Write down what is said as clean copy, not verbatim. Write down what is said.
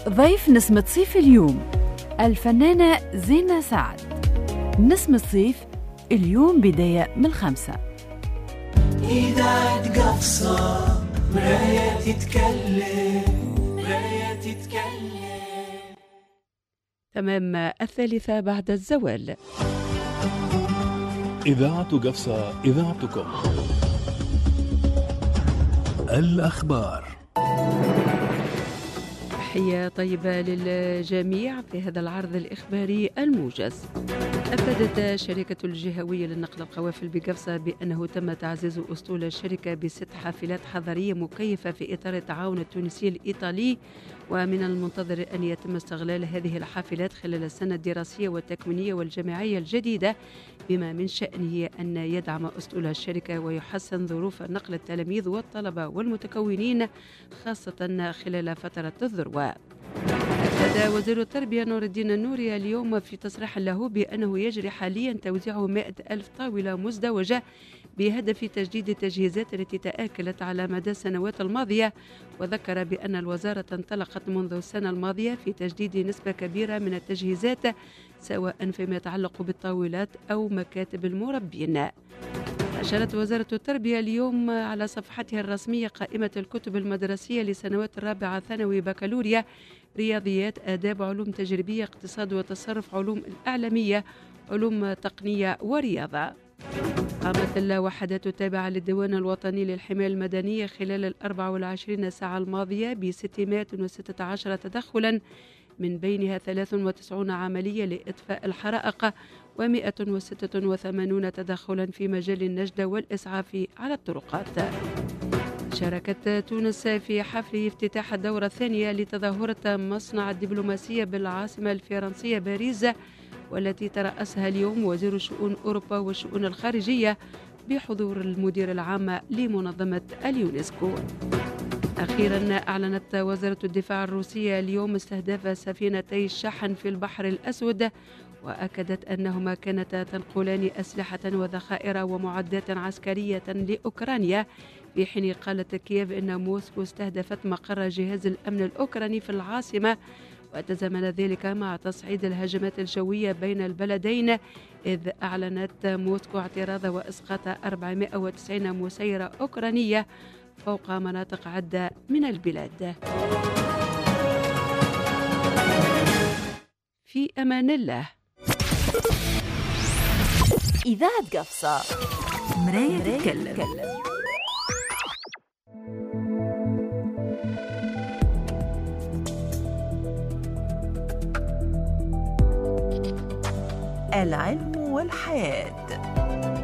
ضيف نسمة صيف اليوم الفنانة زينة سعد. نسمة صيف اليوم بداية من 5. إذاعة قفصة مراية تتكلم. تمام 3 بعد الزوال. إذاعة قفصة إذاعتكم. الأخبار. تحية طيبة للجميع في هذا العرض الإخباري الموجز. أفادت شركة الجهوية للنقل القوافل بقفصة بأنه تم تعزيز أسطول الشركة ب6 حافلات حضرية مكيفة في إطار التعاون التونسي الإيطالي، ومن المنتظر أن يتم استغلال هذه الحافلات خلال السنة الدراسية والتكوينية والجامعية الجديدة، بما من شأنه أن يدعم أسطول الشركة ويحسن ظروف نقل التلاميذ والطلبة والمتكونين خاصة خلال فترة الذروة. أكد وزير التربية نور الدين النوري اليوم في تصريح له بأنه يجري حاليا توزيع 100,000 طاولة مزدوجة بهدف تجديد التجهيزات التي تآكلت على مدى السنوات الماضية، وذكر بأن الوزارة انطلقت منذ السنة الماضية في تجديد نسبة كبيرة من التجهيزات سواء فيما يتعلق بالطاولات أو مكاتب المربين. نشرت وزارة التربية اليوم على صفحتها الرسمية قائمة الكتب المدرسية لسنوات الرابعة ثانوي بكالوريا، رياضيات، آداب، علوم تجريبية، اقتصاد وتصرف، علوم الإعلامية، علوم تقنية ورياضة. قامت الوحدات التابعة للديوان الوطني للحماية المدنية خلال 24 ساعة الماضية ب 616 تدخلا، من بينها 93 عملية لإطفاء الحرائق و186 تدخلا في مجال النجدة والإسعاف على الطرقات. شاركت تونس في حفل افتتاح الدورة الثانية لتظاهرة مصنع الدبلوماسية بالعاصمة الفرنسية باريس، والتي ترأسها اليوم وزير شؤون أوروبا والشؤون الخارجية بحضور المدير العام لمنظمة اليونسكو. أخيرا أعلنت وزارة الدفاع الروسية اليوم استهداف سفينتي الشحن في البحر الأسود، وأكدت أنهما كانتا تنقلان أسلحة وذخائر ومعدات عسكرية لأوكرانيا، في حين قالت كييف أن موسكو استهدفت مقر جهاز الأمن الأوكراني في العاصمة، وتزامن ذلك مع تصعيد الهجمات الجوية بين البلدين، إذ أعلنت موسكو اعتراض وإسقاط 490 مسيرة أوكرانية فوق مناطق عدة من البلاد. في أمان الله. إذاعة قفصة مراية تتكلم. العلم والحياة.